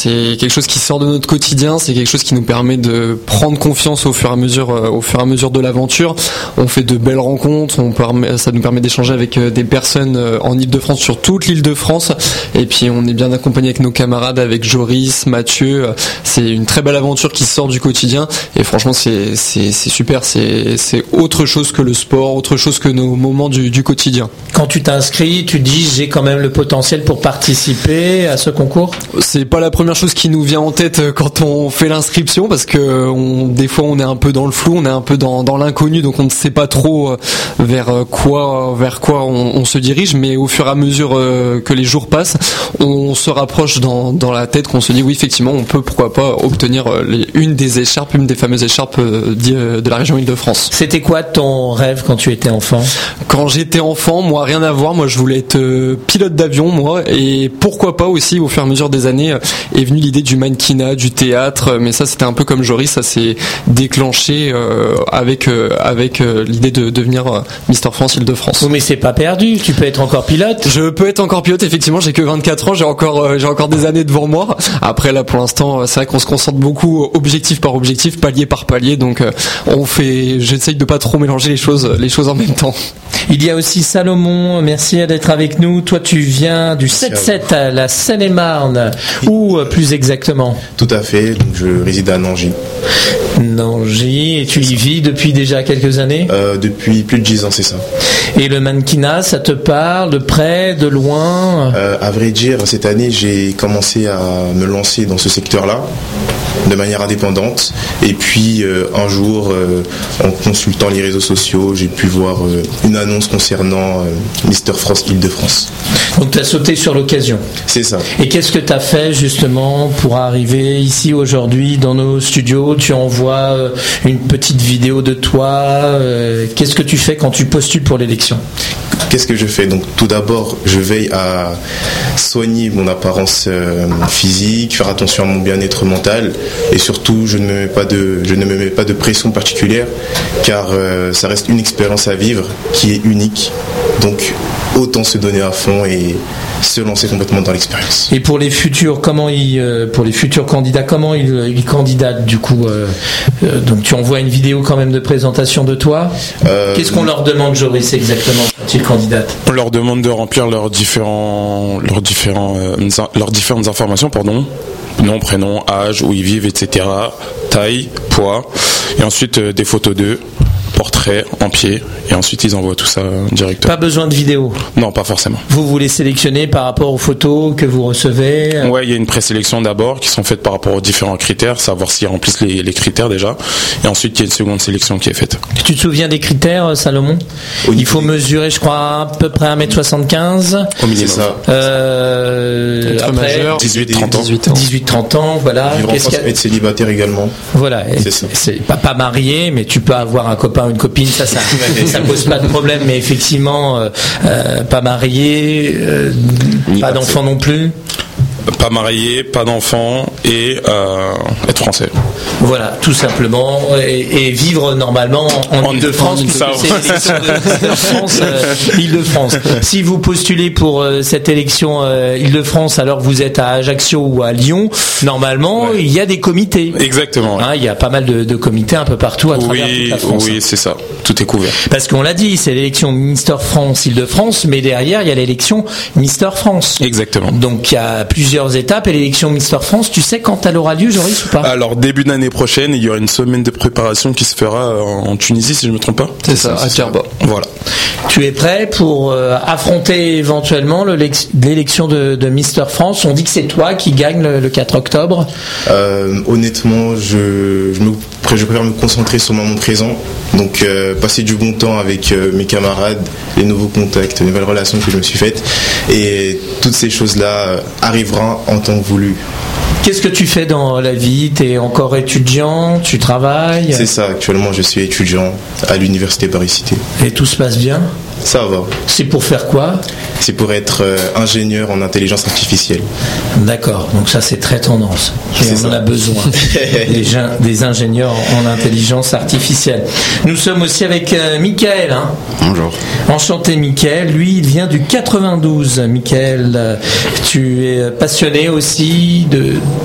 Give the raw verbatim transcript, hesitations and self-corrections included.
c'est quelque chose qui sort de notre quotidien, c'est quelque chose qui nous permet de prendre confiance au fur et à mesure, euh, au fur et à mesure de l'aventure. On fait de belles rencontres, on permet, ça nous permet d'échanger avec euh, des personnes euh, en Île-de-France, sur toute l'Île-de-France, et puis on est bien accompagné avec nos camarades, avec Joris, Mathieu. C'est une très belle aventure qui sort du quotidien, et franchement c'est, c'est, c'est super, c'est, c'est autre chose que le sport, autre chose que nos moments du, du quotidien. Quand tu t'inscris, tu dis j'ai quand même le potentiel pour participer à ce concours? C'est pas la première chose qui nous vient en tête quand on fait l'inscription, parce que on, des fois on est un peu dans le flou, on est un peu dans, dans l'inconnu, donc on ne sait pas trop vers quoi, vers quoi on, on se dirige, mais au fur et à mesure que les jours passent, on se rapproche dans, dans la tête, qu'on se dit oui, effectivement on peut pourquoi pas obtenir les, une des écharpes, une des fameuses écharpes de la région Île-de-France. C'était quoi ton rêve quand tu étais enfant? Quand j'étais enfant, moi rien à voir, moi je voulais être pilote d'avion, moi, et pourquoi pas aussi au fur et à mesure des années est venue l'idée du mannequinat, du théâtre, mais ça c'était un peu comme Joris, ça s'est déclenché euh, avec euh, avec euh, l'idée de devenir euh, Mister France Île-de-France. Oui, mais c'est pas perdu, tu peux être encore pilote. Je peux être encore pilote, effectivement, j'ai que vingt-quatre ans, j'ai encore euh, j'ai encore des années devant moi. Après là pour l'instant, c'est vrai qu'on se concentre beaucoup objectif par objectif, palier par palier, donc euh, on fait j'essaye de pas trop mélanger les choses les choses en même temps. Il y a aussi Salomon, merci d'être avec nous. Toi tu viens du sept sept à la Seine-et-Marne, ou plus exactement? Tout à fait, donc je réside à Nangy. Nangy, et tu y vis depuis déjà quelques années? euh, Depuis plus de dix ans, c'est ça. Et le mannequinat, ça te parle de près, de loin? euh, À vrai dire, cette année, j'ai commencé à me lancer dans ce secteur-là de manière indépendante, et puis euh, un jour euh, en consultant les réseaux sociaux, j'ai pu voir euh, une annonce concernant euh, Mister France Île-de-France. Donc tu as sauté sur l'occasion. C'est ça. Et qu'est-ce que tu as fait justement pour arriver ici aujourd'hui dans nos studios? Tu envoies euh, une petite vidéo de toi, euh, qu'est-ce que tu fais quand tu postules pour l'élection? Qu'est-ce que je fais? Donc tout d'abord, je veille à soigner mon apparence euh, physique, faire attention à mon bien-être mental, et surtout je ne me mets pas de, je ne me mets pas de pression particulière, car euh, ça reste une expérience à vivre qui est unique. Donc autant se donner à fond et se lancer complètement dans l'expérience. Et pour les futurs, comment ils, euh, pour les futurs candidats, comment ils, ils candidatent du coup euh, euh, donc tu envoies une vidéo quand même de présentation de toi. Euh, Qu'est-ce qu'on leur demande, Joris, exactement quand ils candidatent? On leur demande de remplir leurs différents, leurs différents, euh, leurs différentes informations, pardon. Nom, prénom, âge, où ils vivent, et cetera. Taille, poids, et ensuite euh, des photos d'eux, portrait en pied, et ensuite ils envoient tout ça directement. Pas besoin de vidéo? Non, pas forcément. Vous vous les sélectionnez par rapport aux photos que vous recevez? Ouais, il y a une présélection d'abord qui sont faites par rapport aux différents critères, savoir s'ils remplissent les, les critères déjà, et ensuite il y a une seconde sélection qui est faite. Tu te souviens des critères, Salomon? Il faut mesurer, je crois, à peu près un mètre soixante-quinze. Au minimum. C'est ça. Euh, Être après, majeur, dix-huit trente ans. dix-huit trente ans, voilà. Vivre en Qu'est-ce France, qu'il y a... être célibataire également. Voilà, C'est ça. c'est pas, pas marié, mais tu peux avoir un copain ou une copine, ça, ça, ça pose pas de problème, mais effectivement, euh, euh, pas marié, euh, pas d'enfant non plus. Pas marié, pas d'enfant, et euh, être français. Voilà, tout simplement, et, et vivre normalement en, en Île-de-France, en, puisque c'est l'élection de Île-de-France. Euh, Île-de-France. Si vous postulez pour euh, cette élection euh, Île-de-France, alors que vous êtes à Ajaccio ou à Lyon, normalement, ouais. Il y a des comités. Exactement. Hein, il y a pas mal de, de comités un peu partout à travers oui, toute la France. Oui, c'est ça. Tout est couvert. Parce qu'on l'a dit, c'est l'élection Mister France Île-de-France, mais derrière, il y a l'élection Mister France. Exactement. Donc, il y a plusieurs étapes, et l'élection Mister France, tu sais quand elle aura lieu, Joris, ou pas? Alors, début d'année prochaine, il y aura une semaine de préparation qui se fera en Tunisie, si je ne me trompe pas. C'est ça, à Djerba. Voilà. Tu es prêt pour euh, affronter éventuellement le, l'élection de, de Mister France? On dit que c'est toi qui gagne le, le quatre octobre. Euh, honnêtement, je, je, me, je préfère me concentrer sur mon moment présent. Donc, euh, passer du bon temps avec euh, mes camarades, les nouveaux contacts, les nouvelles relations que je me suis faites. Et toutes ces choses-là euh, arriveront en temps voulu. Qu'est-ce que tu fais dans la vie? Tu es encore étudiant? Tu travailles? C'est ça, actuellement je suis étudiant à l'université Paris-Cité. Et tout se passe bien? Ça va. C'est pour faire quoi? C'est pour être euh, ingénieur en intelligence artificielle. D'accord, donc ça c'est très tendance. Et on ça. en a besoin, des, des ingénieurs en intelligence artificielle. Nous sommes aussi avec euh, Mickaël. Hein. Bonjour. Enchanté Mickaël, lui il vient du quatre-vingt-douze. Mickaël, tu es passionné aussi de...